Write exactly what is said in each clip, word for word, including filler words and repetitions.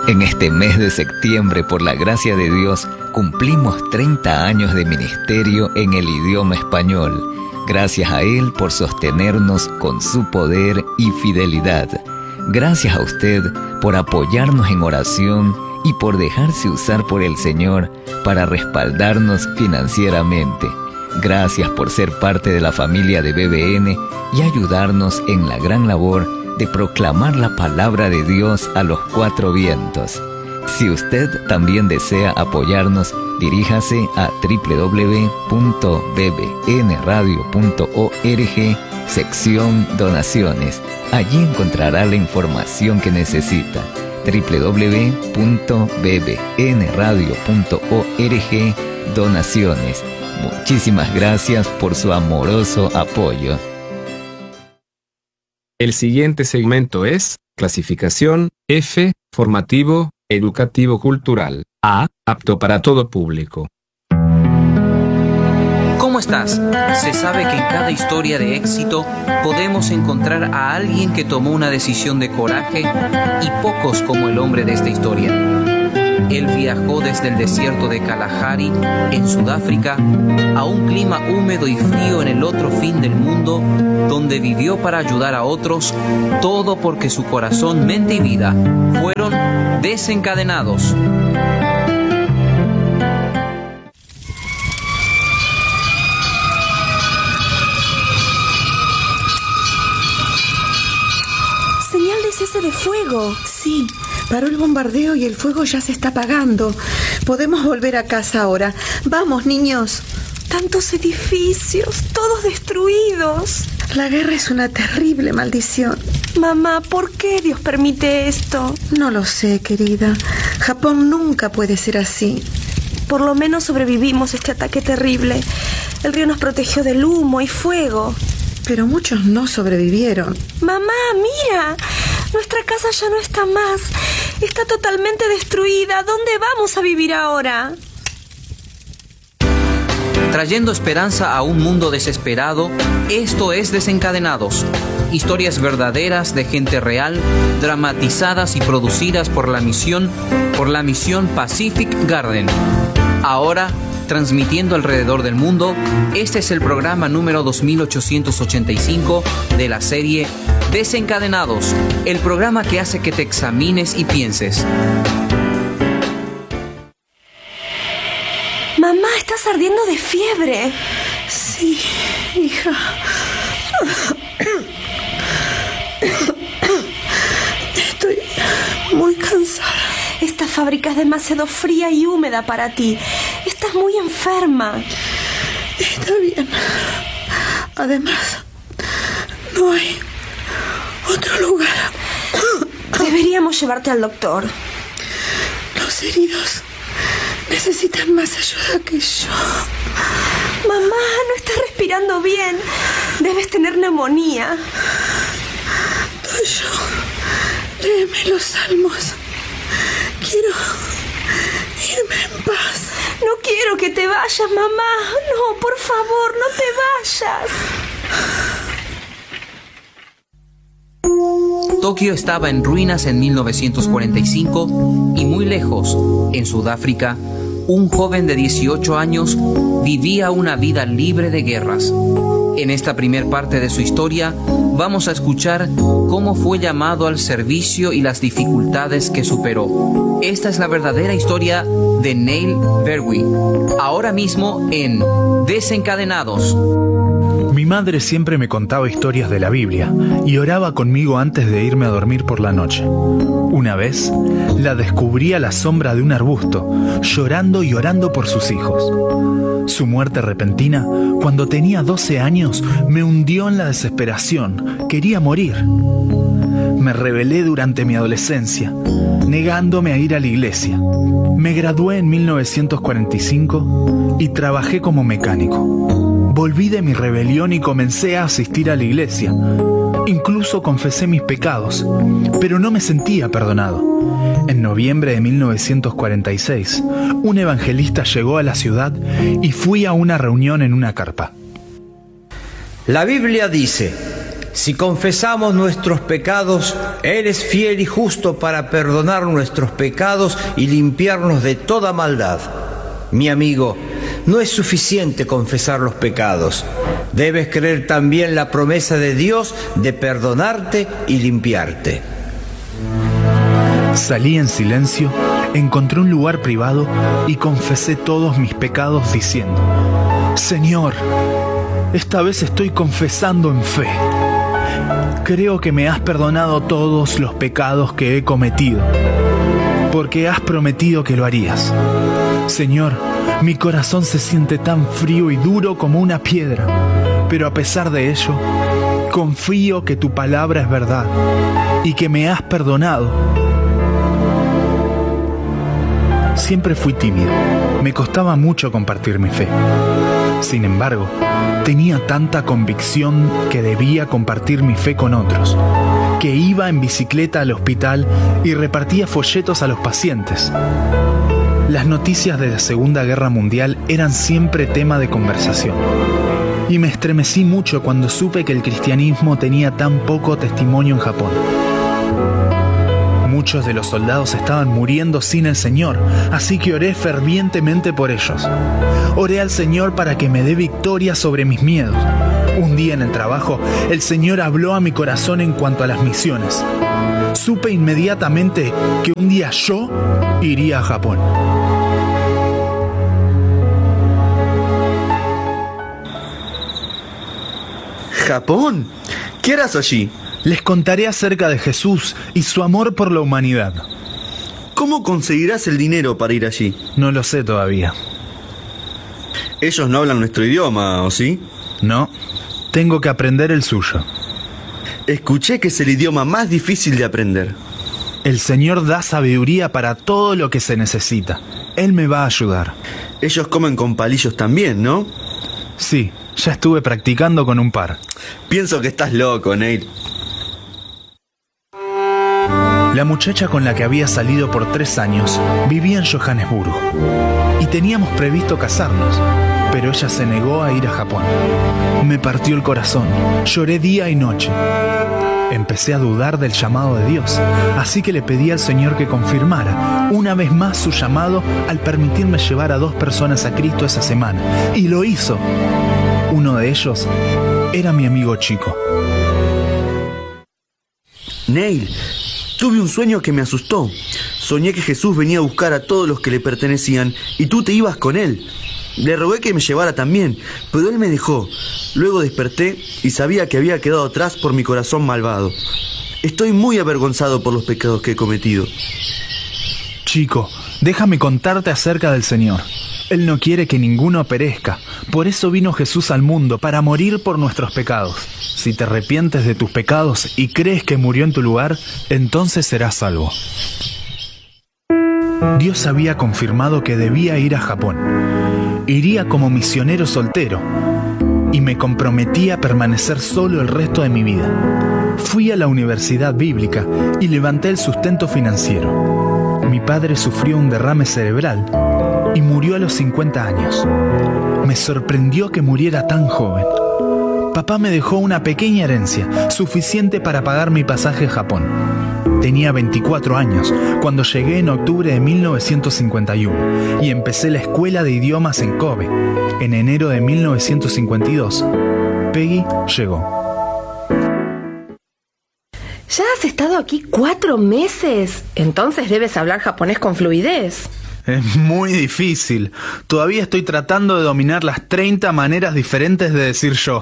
En este mes de septiembre, por la gracia de Dios, cumplimos treinta años de ministerio en el idioma español. Gracias a Él por sostenernos con su poder y fidelidad. Gracias a usted por apoyarnos en oración y por dejarse usar por el Señor para respaldarnos financieramente. Gracias por ser parte de la familia de B B N y ayudarnos en la gran labor de proclamar la palabra de Dios a los cuatro vientos. Si usted también desea apoyarnos, diríjase a doble u doble u doble u punto b b n radio punto org, sección Donaciones. Allí encontrará la información que necesita. doble u doble u doble u punto b b n radio punto org, Donaciones. Muchísimas gracias por su amoroso apoyo. El siguiente segmento es clasificación F, formativo, educativo cultural. A, apto para todo público. ¿Cómo estás? Se sabe que en cada historia de éxito podemos encontrar a alguien que tomó una decisión de coraje y pocos como el hombre de esta historia. Él viajó desde el desierto de Kalahari, en Sudáfrica, a un clima húmedo y frío en el otro fin del mundo, donde vivió para ayudar a otros, todo porque su corazón, mente y vida fueron desencadenados. Señal de cese de fuego. Sí. Paró el bombardeo y el fuego ya se está apagando. Podemos volver a casa ahora. Vamos, niños. Tantos edificios, todos destruidos. La guerra es una terrible maldición. Mamá, ¿por qué Dios permite esto? No lo sé, querida. Japón nunca puede ser así. Por lo menos sobrevivimos este ataque terrible. El río nos protegió del humo y fuego. Pero muchos no sobrevivieron. Mamá, mira. Nuestra casa ya no está más. Está totalmente destruida. ¿Dónde vamos a vivir ahora? Trayendo esperanza a un mundo desesperado, esto es Desencadenados. Historias verdaderas de gente real, dramatizadas y producidas por la misión, por la misión Pacific Garden. Ahora, transmitiendo alrededor del mundo, este es el programa número dos mil ochocientos ochenta y cinco de la serie Desencadenados, el programa que hace que te examines y pienses. Mamá, estás ardiendo de fiebre. Sí, hija. Estoy muy cansada. Esta fábrica es demasiado fría y húmeda para ti. Estás muy enferma. Está bien. Además, no hay otro lugar. Deberíamos llevarte al doctor. Los heridos necesitan más ayuda que yo. Mamá, no estás respirando bien. Debes tener neumonía. Toyo, léeme los salmos. Quiero irme en paz. No quiero que te vayas, mamá. No, por favor, no te vayas. Tokio estaba en ruinas en mil novecientos cuarenta y cinco y muy lejos, en Sudáfrica, un joven de dieciocho años vivía una vida libre de guerras. En esta primer parte de su historia vamos a escuchar cómo fue llamado al servicio y las dificultades que superó. Esta es la verdadera historia de Neil Verwey, ahora mismo en Desencadenados. Mi madre siempre me contaba historias de la Biblia y oraba conmigo antes de irme a dormir por la noche. Una vez, la descubrí a la sombra de un arbusto, llorando y orando por sus hijos. Su muerte repentina, cuando tenía doce años, me hundió en la desesperación. Quería morir. Me rebelé durante mi adolescencia, negándome a ir a la iglesia. Me gradué en mil novecientos cuarenta y cinco y trabajé como mecánico. Volví de mi rebelión y comencé a asistir a la iglesia. Incluso confesé mis pecados, pero no me sentía perdonado. En noviembre de mil novecientos cuarenta y seis, un evangelista llegó a la ciudad y fui a una reunión en una carpa. La Biblia dice: Si confesamos nuestros pecados, Él es fiel y justo para perdonar nuestros pecados y limpiarnos de toda maldad. Mi amigo, no es suficiente confesar los pecados. Debes creer también la promesa de Dios de perdonarte y limpiarte. Salí en silencio, encontré un lugar privado y confesé todos mis pecados diciendo: Señor, esta vez estoy confesando en fe. Creo que me has perdonado todos los pecados que he cometido, porque has prometido que lo harías. Señor, mi corazón se siente tan frío y duro como una piedra, pero a pesar de ello, confío que tu palabra es verdad y que me has perdonado. Siempre fui tímido, me costaba mucho compartir mi fe. Sin embargo, tenía tanta convicción que debía compartir mi fe con otros, que iba en bicicleta al hospital y repartía folletos a los pacientes. Las noticias de la Segunda Guerra Mundial eran siempre tema de conversación, y me estremecí mucho cuando supe que el cristianismo tenía tan poco testimonio en Japón. Muchos de los soldados estaban muriendo sin el Señor, así que oré fervientemente por ellos. Oré al Señor para que me dé victoria sobre mis miedos. Un día en el trabajo, el Señor habló a mi corazón en cuanto a las misiones. Supe inmediatamente que un día yo iría a Japón. ¿Japón? ¿Qué harás allí? Les contaré acerca de Jesús y su amor por la humanidad. ¿Cómo conseguirás el dinero para ir allí? No lo sé todavía. Ellos no hablan nuestro idioma, ¿o sí? No, tengo que aprender el suyo. Escuché que es el idioma más difícil de aprender. El Señor da sabiduría para todo lo que se necesita. Él me va a ayudar. Ellos comen con palillos también, ¿no? Sí, ya estuve practicando con un par. Pienso que estás loco, Neil. La muchacha con la que había salido por tres años vivía en Johannesburgo y teníamos previsto casarnos, pero ella se negó a ir a Japón. Me partió el corazón, lloré día y noche. Empecé a dudar del llamado de Dios, así que le pedí al Señor que confirmara una vez más su llamado al permitirme llevar a dos personas a Cristo esa semana, y lo hizo. Uno de ellos era mi amigo Chico. Neil, tuve un sueño que me asustó. Soñé que Jesús venía a buscar a todos los que le pertenecían y tú te ibas con él. Le rogué que me llevara también, pero él me dejó. Luego desperté y sabía que había quedado atrás por mi corazón malvado. Estoy muy avergonzado por los pecados que he cometido. Chico, déjame contarte acerca del Señor. Él no quiere que ninguno perezca. Por eso vino Jesús al mundo, para morir por nuestros pecados. Si te arrepientes de tus pecados y crees que murió en tu lugar, entonces serás salvo. Dios había confirmado que debía ir a Japón. Iría como misionero soltero y me comprometí a permanecer solo el resto de mi vida. Fui a la universidad bíblica y levanté el sustento financiero. Mi padre sufrió un derrame cerebral y murió a los cincuenta años. Me sorprendió que muriera tan joven. Papá me dejó una pequeña herencia, suficiente para pagar mi pasaje a Japón. Tenía veinticuatro años cuando llegué en octubre de mil novecientos cincuenta y uno y empecé la escuela de idiomas en Kobe. En enero de mil novecientos cincuenta y dos, Peggy llegó. ¿Ya has estado aquí cuatro meses? Entonces debes hablar japonés con fluidez. Es muy difícil. Todavía estoy tratando de dominar las treinta maneras diferentes de decir yo.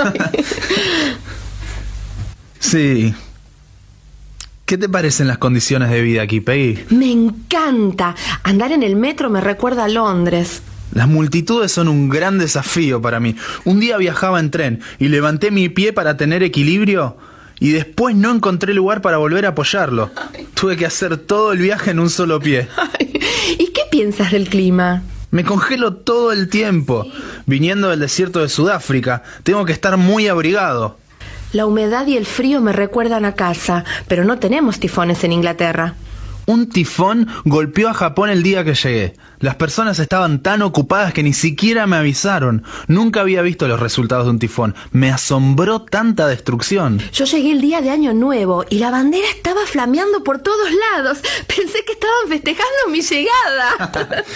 Sí. ¿Qué te parecen las condiciones de vida aquí, Peggy? Me encanta. Andar en el metro me recuerda a Londres. Las multitudes son un gran desafío para mí. Un día viajaba en tren y levanté mi pie para tener equilibrio y después no encontré lugar para volver a apoyarlo. Tuve que hacer todo el viaje en un solo pie. Ay, ¿y qué piensas del clima? Me congelo todo el tiempo. Viniendo del desierto de Sudáfrica, tengo que estar muy abrigado. La humedad y el frío me recuerdan a casa, pero no tenemos tifones en Inglaterra. Un tifón golpeó a Japón el día que llegué. Las personas estaban tan ocupadas que ni siquiera me avisaron. Nunca había visto los resultados de un tifón. Me asombró tanta destrucción. Yo llegué el día de Año Nuevo y la bandera estaba flameando por todos lados. Pensé que estaban festejando mi llegada.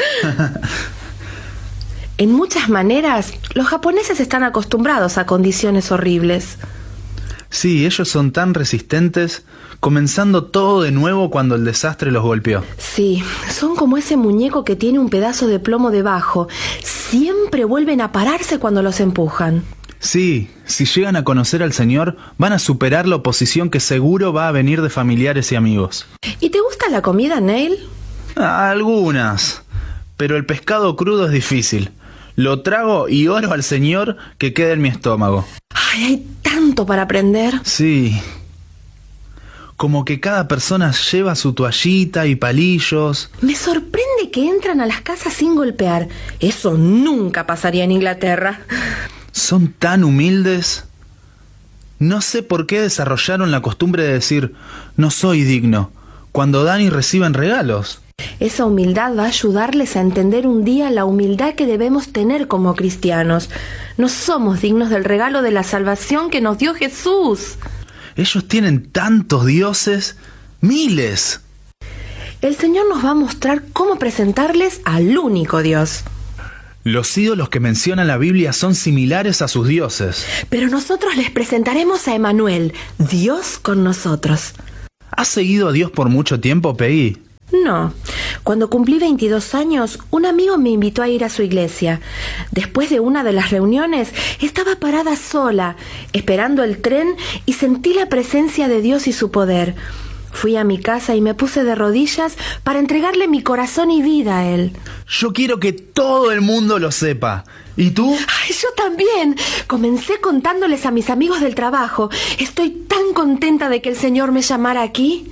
En muchas maneras, los japoneses están acostumbrados a condiciones horribles. Sí, ellos son tan resistentes, comenzando todo de nuevo cuando el desastre los golpeó. Sí, son como ese muñeco que tiene un pedazo de plomo debajo. Siempre vuelven a pararse cuando los empujan. Sí, si llegan a conocer al Señor, van a superar la oposición que seguro va a venir de familiares y amigos. ¿Y te gusta la comida, Neil? Algunas, pero el pescado crudo es difícil. Lo trago y oro al Señor que quede en mi estómago. Ay, hay tanto para aprender. Sí. Como que cada persona lleva su toallita y palillos. Me sorprende que entran a las casas sin golpear. Eso nunca pasaría en Inglaterra. Son tan humildes. No sé por qué desarrollaron la costumbre de decir no soy digno cuando dan y reciben regalos. Esa humildad va a ayudarles a entender un día la humildad que debemos tener como cristianos. No somos dignos del regalo de la salvación que nos dio Jesús. Ellos tienen tantos dioses, miles. El Señor nos va a mostrar cómo presentarles al único Dios. Los ídolos que menciona la Biblia son similares a sus dioses. Pero nosotros les presentaremos a Emmanuel, Dios con nosotros. ¿Has seguido a Dios por mucho tiempo, Peggy? No. Cuando cumplí veintidós años, un amigo me invitó a ir a su iglesia. Después de una de las reuniones, estaba parada sola, esperando el tren, y sentí la presencia de Dios y su poder. Fui a mi casa y me puse de rodillas para entregarle mi corazón y vida a Él. Yo quiero que todo el mundo lo sepa. ¿Y tú? Ay, yo también. Comencé contándoles a mis amigos del trabajo. Estoy tan contenta de que el Señor me llamara aquí.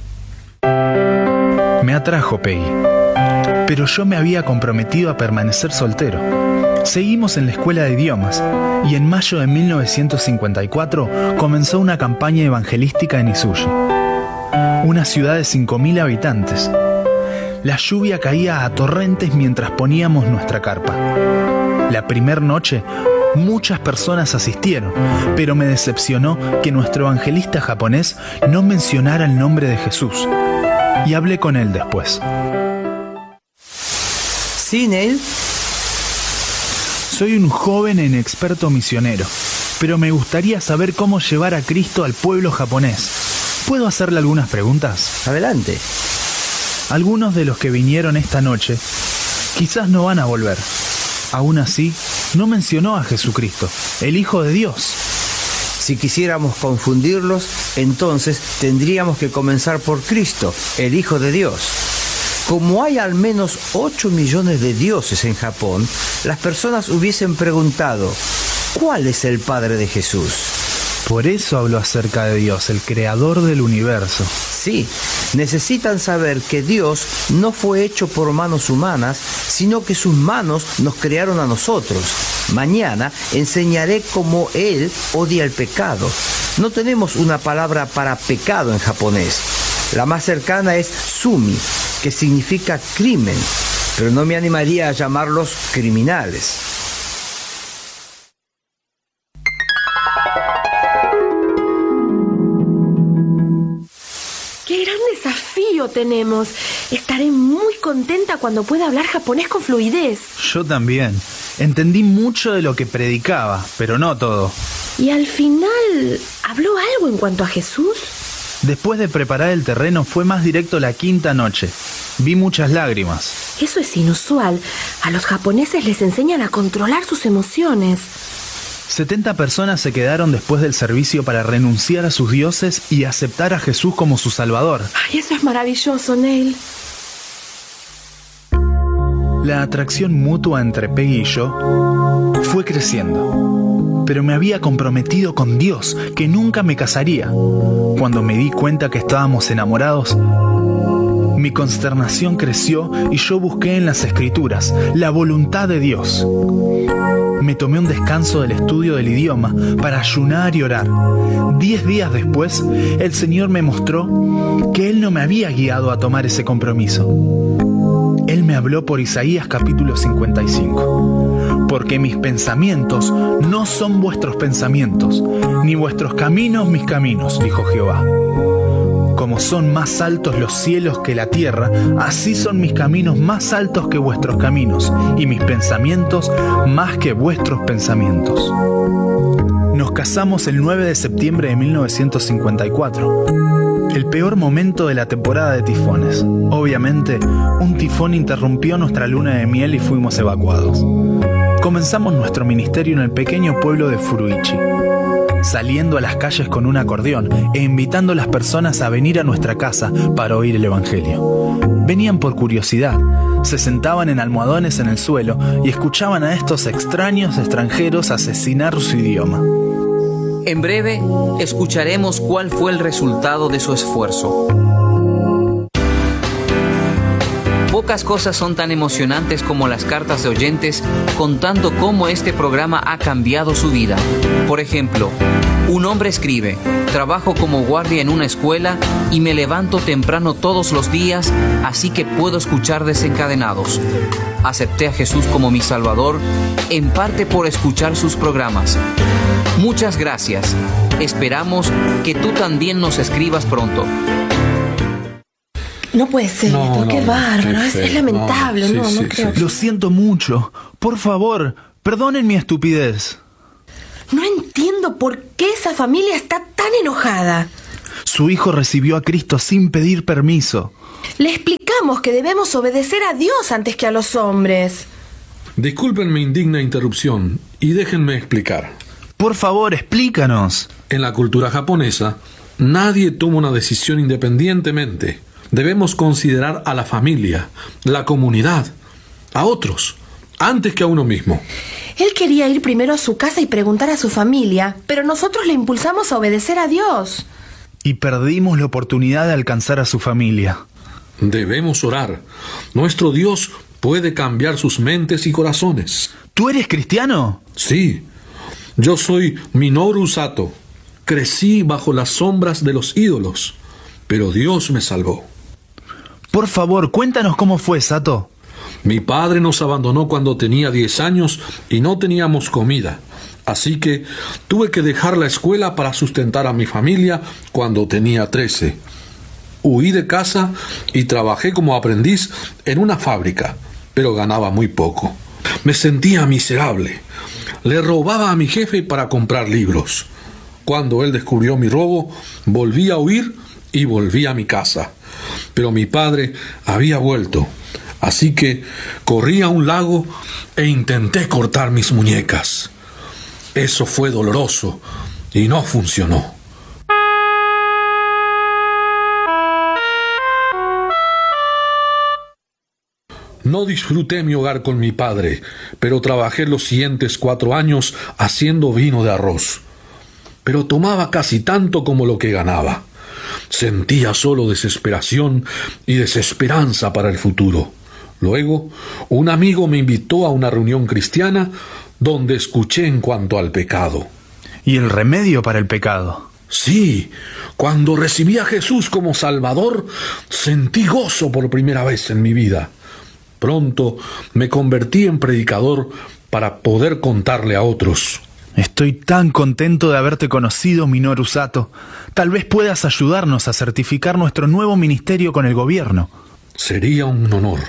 Me atrajo Peggy, pero yo me había comprometido a permanecer soltero. Seguimos en la escuela de idiomas y en mayo de mil novecientos cincuenta y cuatro comenzó una campaña evangelística en Isuji, una ciudad de cinco mil habitantes. La lluvia caía a torrentes mientras poníamos nuestra carpa. La primer noche muchas personas asistieron, pero me decepcionó que nuestro evangelista japonés no mencionara el nombre de Jesús. Y hablé con él después. ¿Sí, Neil? Soy un joven e inexperto misionero, pero me gustaría saber cómo llevar a Cristo al pueblo japonés. ¿Puedo hacerle algunas preguntas? Adelante. Algunos de los que vinieron esta noche quizás no van a volver. Aún así, no mencionó a Jesucristo, el Hijo de Dios. Si quisiéramos confundirlos, entonces tendríamos que comenzar por Cristo, el Hijo de Dios. Como hay al menos ocho millones de dioses en Japón, las personas hubiesen preguntado, ¿cuál es el Padre de Jesús? Por eso habló acerca de Dios, el creador del universo. Sí, necesitan saber que Dios no fue hecho por manos humanas, sino que sus manos nos crearon a nosotros. Mañana enseñaré cómo Él odia el pecado. No tenemos una palabra para pecado en japonés. La más cercana es sumi, que significa crimen, pero no me animaría a llamarlos criminales. ¡Qué gran desafío tenemos! Estaré muy contenta cuando pueda hablar japonés con fluidez. Yo también. Entendí mucho de lo que predicaba, pero no todo. ¿Y al final habló algo en cuanto a Jesús? Después de preparar el terreno fue más directo la quinta noche. Vi muchas lágrimas. Eso es inusual. A los japoneses les enseñan a controlar sus emociones. setenta personas se quedaron después del servicio para renunciar a sus dioses y aceptar a Jesús como su Salvador. Ay, eso es maravilloso, Neil. La atracción mutua entre Peggy y yo fue creciendo, pero me había comprometido con Dios que nunca me casaría. Cuando me di cuenta que estábamos enamorados, Mi consternación creció y yo busqué en las Escrituras la voluntad de Dios. Me tomé un descanso del estudio del idioma para ayunar y orar. Diez días después, el Señor me mostró que Él no me había guiado a tomar ese compromiso. Él me habló por Isaías capítulo cincuenta y cinco. Porque mis pensamientos no son vuestros pensamientos, ni vuestros caminos mis caminos, dijo Jehová. Como son más altos los cielos que la tierra, así son mis caminos más altos que vuestros caminos, y mis pensamientos más que vuestros pensamientos. Nos casamos el nueve de septiembre de mil novecientos cincuenta y cuatro. El peor momento de la temporada de tifones. Obviamente, un tifón interrumpió nuestra luna de miel y fuimos evacuados. Comenzamos nuestro ministerio en el pequeño pueblo de Furuichi, saliendo a las calles con un acordeón e invitando a las personas a venir a nuestra casa para oír el evangelio. Venían por curiosidad, se sentaban en almohadones en el suelo y escuchaban a estos extraños extranjeros asesinar su idioma. En breve, escucharemos cuál fue el resultado de su esfuerzo. Pocas cosas son tan emocionantes como las cartas de oyentes contando cómo este programa ha cambiado su vida. Por ejemplo, un hombre escribe: trabajo como guardia en una escuela y me levanto temprano todos los días, así que puedo escuchar Desencadenados. Acepté a Jesús como mi Salvador, en parte por escuchar sus programas. Muchas gracias. Esperamos que tú también nos escribas pronto. No puede ser No, esto, no, qué no, bárbaro, qué es, feo. es lamentable, No, no, sí, no sí, creo. sí. Lo siento mucho. Por favor, perdonen mi estupidez. No entiendo por qué esa familia está tan enojada. Su hijo recibió a Cristo sin pedir permiso. Le explicamos que debemos obedecer a Dios antes que a los hombres. Disculpen mi indigna interrupción y déjenme explicar. Por favor, explícanos. En la cultura japonesa, nadie toma una decisión independientemente. Debemos considerar a la familia, la comunidad, a otros, antes que a uno mismo. Él quería ir primero a su casa y preguntar a su familia, pero nosotros le impulsamos a obedecer a Dios. Y perdimos la oportunidad de alcanzar a su familia. Debemos orar. Nuestro Dios puede cambiar sus mentes y corazones. ¿Tú eres cristiano? Sí, yo soy Minoru Sato. Crecí bajo las sombras de los ídolos, pero Dios me salvó. Por favor, cuéntanos cómo fue, Sato. Mi padre nos abandonó cuando tenía diez años y no teníamos comida. Así que tuve que dejar la escuela para sustentar a mi familia cuando tenía trece. Huí de casa y trabajé como aprendiz en una fábrica, pero ganaba muy poco. Me sentía miserable. Le robaba a mi jefe para comprar libros. Cuando él descubrió mi robo, volví a huir y volví a mi casa. Pero mi padre había vuelto, así que corrí a un lago e intenté cortar mis muñecas. Eso fue doloroso y no funcionó. No disfruté mi hogar con mi padre, pero trabajé los siguientes cuatro años haciendo vino de arroz. Pero tomaba casi tanto como lo que ganaba. Sentía solo desesperación y desesperanza para el futuro. Luego, un amigo me invitó a una reunión cristiana donde escuché en cuanto al pecado. ¿Y el remedio para el pecado? Sí, cuando recibí a Jesús como Salvador, sentí gozo por primera vez en mi vida. Pronto me convertí en predicador para poder contarle a otros. Estoy tan contento de haberte conocido, Minoru Sato. Tal vez puedas ayudarnos a certificar nuestro nuevo ministerio con el gobierno. Sería un honor.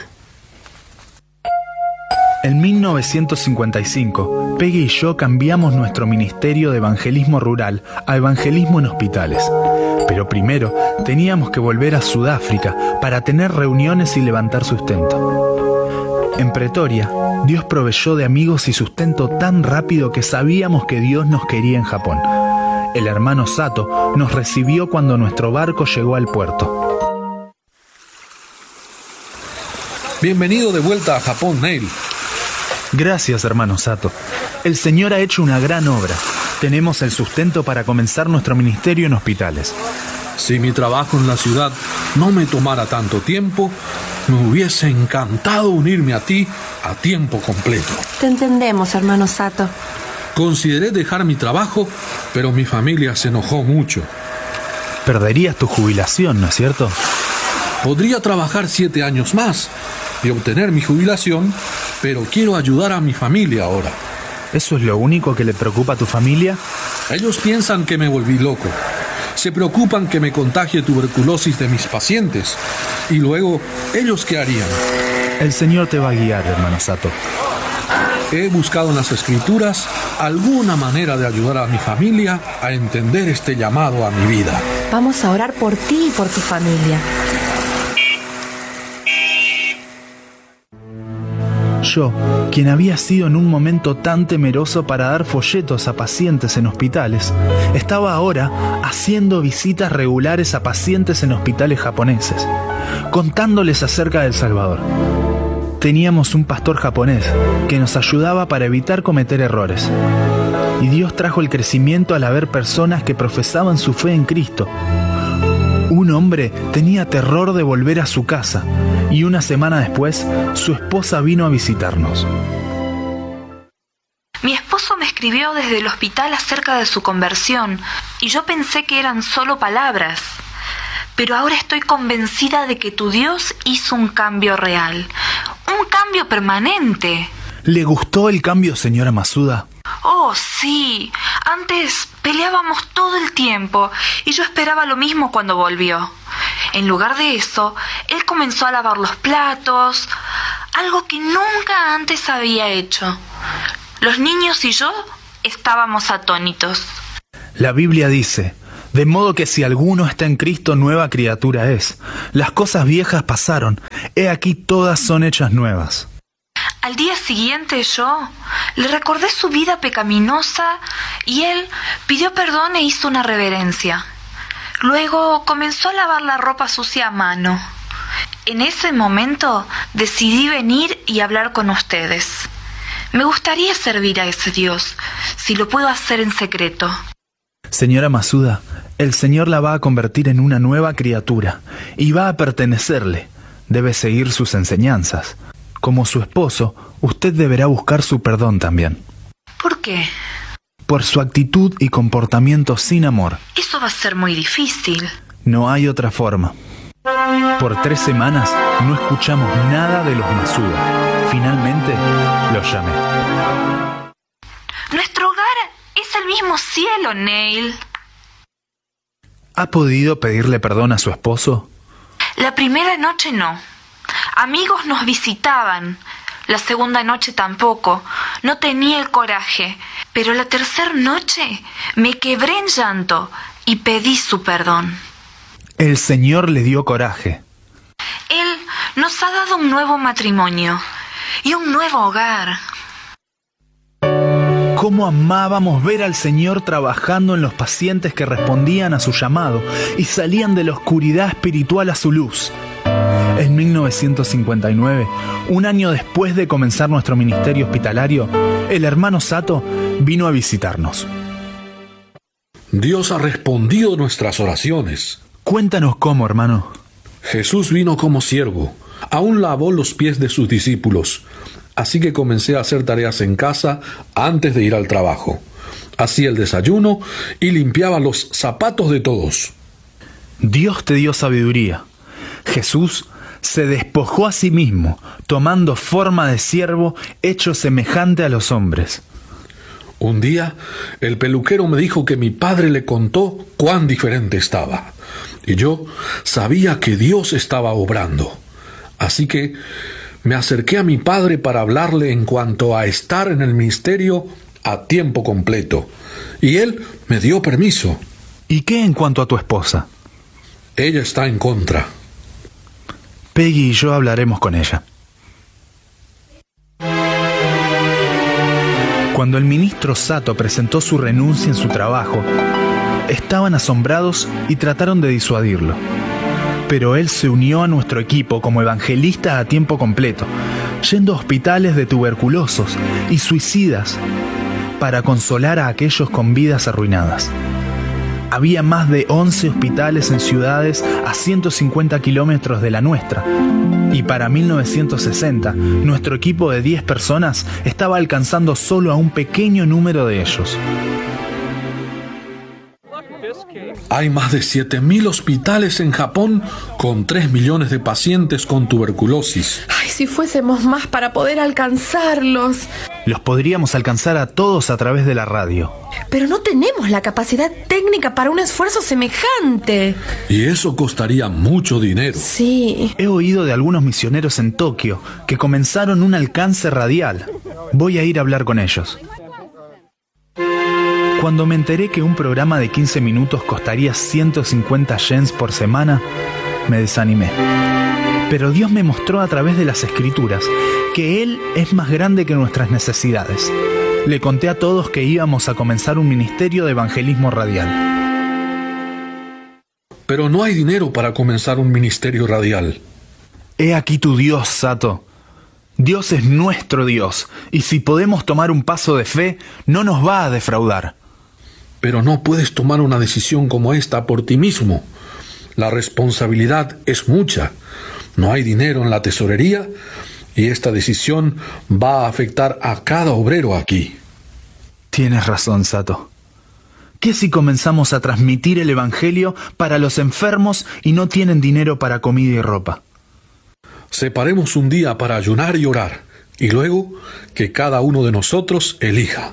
En mil novecientos cincuenta y cinco, Peggy y yo cambiamos nuestro ministerio de evangelismo rural a evangelismo en hospitales. Pero primero teníamos que volver a Sudáfrica para tener reuniones y levantar sustento. En Pretoria, Dios proveyó de amigos y sustento tan rápido que sabíamos que Dios nos quería en Japón. El hermano Sato nos recibió cuando nuestro barco llegó al puerto. Bienvenido de vuelta a Japón, Neil. Gracias, hermano Sato. El Señor ha hecho una gran obra. Tenemos el sustento para comenzar nuestro ministerio en hospitales. Si mi trabajo en la ciudad no me tomara tanto tiempo, me hubiese encantado unirme a ti a tiempo completo. Te entendemos, hermano Sato. Consideré dejar mi trabajo, pero mi familia se enojó mucho. Perderías tu jubilación, ¿no es cierto? Podría trabajar siete años más y obtener mi jubilación, pero quiero ayudar a mi familia ahora. ¿Eso es lo único que le preocupa a tu familia? Ellos piensan que me volví loco. Se preocupan que me contagie tuberculosis de mis pacientes. Y luego, ¿ellos qué harían? El Señor te va a guiar, hermano Sato. He buscado en las Escrituras alguna manera de ayudar a mi familia a entender este llamado a mi vida. Vamos a orar por ti y por tu familia. Yo, quien había sido en un momento tan temeroso para dar folletos a pacientes en hospitales, estaba ahora haciendo visitas regulares a pacientes en hospitales japoneses, contándoles acerca del Salvador. Teníamos un pastor japonés que nos ayudaba para evitar cometer errores. Y Dios trajo el crecimiento al haber personas que profesaban su fe en Cristo. Un hombre tenía terror de volver a su casa y una semana después su esposa vino a visitarnos. Mi esposo me escribió desde el hospital acerca de su conversión y yo pensé que eran solo palabras. Pero ahora estoy convencida de que tu Dios hizo un cambio real, un cambio permanente. ¿Le gustó el cambio, señora Masuda? Oh, sí. Antes peleábamos todo el tiempo y yo esperaba lo mismo cuando volvió. En lugar de eso, él comenzó a lavar los platos, algo que nunca antes había hecho. Los niños y yo estábamos atónitos. La Biblia dice: de modo que si alguno está en Cristo, nueva criatura es. Las cosas viejas pasaron, he aquí todas son hechas nuevas. Al día siguiente yo le recordé su vida pecaminosa y él pidió perdón e hizo una reverencia. Luego comenzó a lavar la ropa sucia a mano. En ese momento decidí venir y hablar con ustedes. Me gustaría servir a ese Dios, si lo puedo hacer en secreto. Señora Masuda, el Señor la va a convertir en una nueva criatura y va a pertenecerle. Debe seguir sus enseñanzas. Como su esposo, usted deberá buscar su perdón también. ¿Por qué? Por su actitud y comportamiento sin amor. Eso va a ser muy difícil. No hay otra forma. Por tres semanas no escuchamos nada de los Masuda. Finalmente los llamé. Nuestro hogar es el mismo cielo, Neil. ¿Ha podido pedirle perdón a su esposo? La primera noche no. Amigos nos visitaban. La segunda noche tampoco. No tenía el coraje. Pero la tercera noche me quebré en llanto y pedí su perdón. El Señor le dio coraje. Él nos ha dado un nuevo matrimonio y un nuevo hogar. Cómo amábamos ver al Señor trabajando en los pacientes que respondían a su llamado y salían de la oscuridad espiritual a su luz. En mil novecientos cincuenta y nueve, un año después de comenzar nuestro ministerio hospitalario, el hermano Sato vino a visitarnos. Dios ha respondido nuestras oraciones. Cuéntanos cómo, hermano. Jesús vino como siervo. Aún lavó los pies de sus discípulos. Así que comencé a hacer tareas en casa antes de ir al trabajo. Hacía el desayuno y limpiaba los zapatos de todos. Dios te dio sabiduría. Jesús se despojó a sí mismo, tomando forma de siervo, hecho semejante a los hombres. Un día, el peluquero me dijo que mi padre le contó cuán diferente estaba. Y yo sabía que Dios estaba obrando. Así que me acerqué a mi padre para hablarle en cuanto a estar en el ministerio a tiempo completo. Y él me dio permiso. ¿Y qué en cuanto a tu esposa? Ella está en contra. Peggy y yo hablaremos con ella. Cuando el ministro Sato presentó su renuncia en su trabajo, estaban asombrados y trataron de disuadirlo. Pero él se unió a nuestro equipo como evangelista a tiempo completo, yendo a hospitales de tuberculosos y suicidas para consolar a aquellos con vidas arruinadas. Había más de once hospitales en ciudades a ciento cincuenta kilómetros de la nuestra. Y para mil novecientos sesenta, nuestro equipo de diez personas estaba alcanzando solo a un pequeño número de ellos. Hay más de siete mil hospitales en Japón con tres millones de pacientes con tuberculosis. Ay, si fuésemos más para poder alcanzarlos. Los podríamos alcanzar a todos a través de la radio. Pero no tenemos la capacidad técnica para un esfuerzo semejante. Y eso costaría mucho dinero. Sí. He oído de algunos misioneros en Tokio que comenzaron un alcance radial. Voy a ir a hablar con ellos. Cuando me enteré que un programa de quince minutos costaría ciento cincuenta yens por semana, me desanimé. Pero Dios me mostró a través de las Escrituras que Él es más grande que nuestras necesidades. Le conté a todos que íbamos a comenzar un ministerio de evangelismo radial. Pero no hay dinero para comenzar un ministerio radial. He aquí tu Dios, Sato. Dios es nuestro Dios, y si podemos tomar un paso de fe, no nos va a defraudar. Pero no puedes tomar una decisión como esta por ti mismo. La responsabilidad es mucha. No hay dinero en la tesorería y esta decisión va a afectar a cada obrero aquí. Tienes razón, Sato. ¿Qué si comenzamos a transmitir el Evangelio para los enfermos y no tienen dinero para comida y ropa? Separemos un día para ayunar y orar, y luego que cada uno de nosotros elija.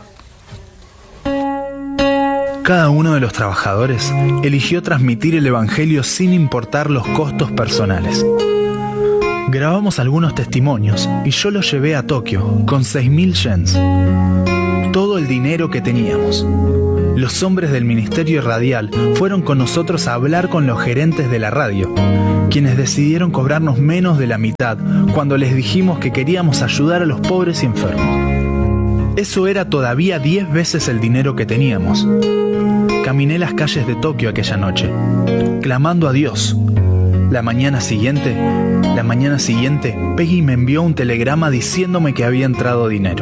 Cada uno de los trabajadores eligió transmitir el Evangelio sin importar los costos personales. Grabamos algunos testimonios y yo los llevé a Tokio con seis mil yens. Todo el dinero que teníamos. Los hombres del Ministerio Radial fueron con nosotros a hablar con los gerentes de la radio, quienes decidieron cobrarnos menos de la mitad cuando les dijimos que queríamos ayudar a los pobres y enfermos. Eso era todavía diez veces el dinero que teníamos. Caminé las calles de Tokio aquella noche, clamando a Dios. La mañana siguiente, la mañana siguiente, Peggy me envió un telegrama diciéndome que había entrado dinero.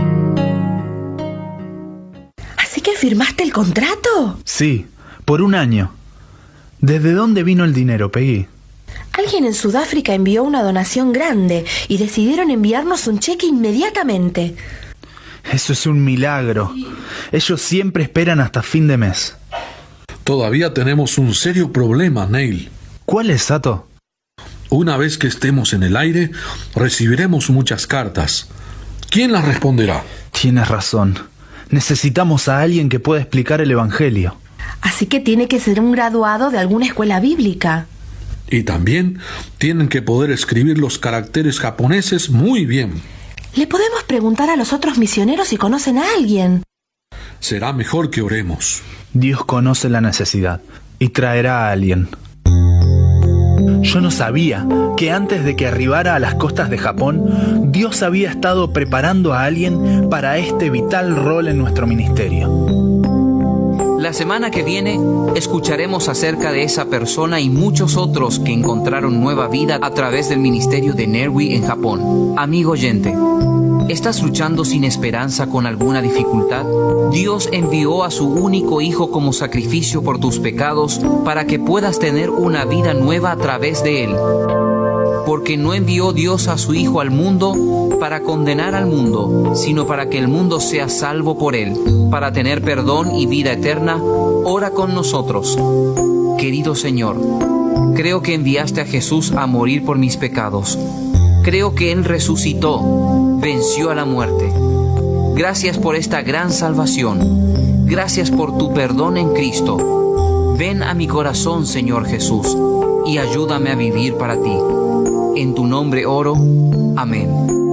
¿Así que firmaste el contrato? Sí, por un año. ¿Desde dónde vino el dinero, Peggy? Alguien en Sudáfrica envió una donación grande y decidieron enviarnos un cheque inmediatamente. Eso es un milagro. Ellos siempre esperan hasta fin de mes. Todavía tenemos un serio problema, Neil. ¿Cuál es, Sato? Una vez que estemos en el aire, recibiremos muchas cartas. ¿Quién las responderá? Tienes razón. Necesitamos a alguien que pueda explicar el Evangelio. Así que tiene que ser un graduado de alguna escuela bíblica. Y también tienen que poder escribir los caracteres japoneses muy bien. Le podemos preguntar a los otros misioneros si conocen a alguien. Será mejor que oremos. Dios conoce la necesidad y traerá a alguien. Yo no sabía que antes de que arribara a las costas de Japón, Dios había estado preparando a alguien para este vital rol en nuestro ministerio. La semana que viene escucharemos acerca de esa persona y muchos otros que encontraron nueva vida a través del ministerio de Nerwi en Japón. Amigo oyente, ¿estás luchando sin esperanza con alguna dificultad? Dios envió a su único Hijo como sacrificio por tus pecados para que puedas tener una vida nueva a través de Él. Porque no envió Dios a su Hijo al mundo para condenar al mundo, sino para que el mundo sea salvo por Él. Para tener perdón y vida eterna, ora con nosotros. Querido Señor, creo que enviaste a Jesús a morir por mis pecados. Creo que Él resucitó, venció a la muerte. Gracias por esta gran salvación. Gracias por tu perdón en Cristo. Ven a mi corazón, Señor Jesús, y ayúdame a vivir para ti. En tu nombre oro. Amén.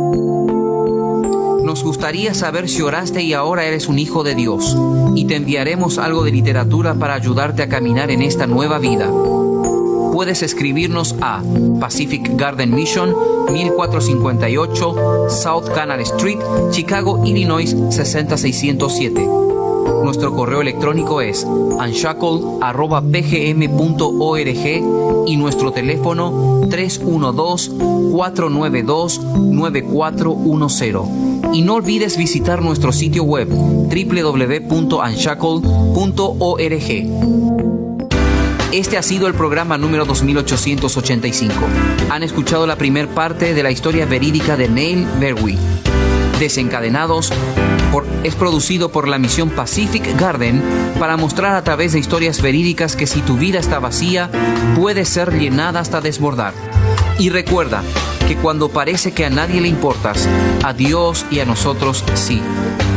Nos gustaría saber si oraste y ahora eres un hijo de Dios, y te enviaremos algo de literatura para ayudarte a caminar en esta nueva vida. Puedes escribirnos a Pacific Garden Mission, mil cuatrocientos cincuenta y ocho South Canal Street, Chicago, Illinois, seis cero seiscientos siete. Nuestro correo electrónico es unshackle arroba p g m punto org y nuestro teléfono tres uno dos, cuatro nueve dos, nueve cuatro uno cero. Y no olvides visitar nuestro sitio web doble u doble u doble u punto unshackle punto org. Este ha sido el programa número dos mil ochocientos ochenta y cinco. Han escuchado la primer parte de la historia verídica de Neil Berwick. Desencadenados por, es producido por la misión Pacific Garden para mostrar a través de historias verídicas que si tu vida está vacía, puede ser llenada hasta desbordar. Y recuerda que cuando parece que a nadie le importas, a Dios y a nosotros sí.